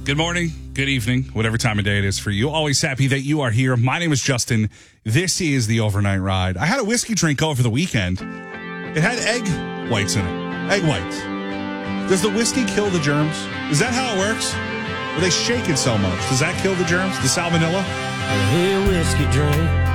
Good morning, good evening, whatever time of day it is for you. Always happy that you are here. My name is Justin. This is the Overnight Ride. I had a whiskey drink over the weekend. It had egg whites in it. Egg whites. Does the whiskey kill the germs? Is that how it works? Or they shake it so much? Does that kill the germs? The salmonella? Hey, whiskey drink.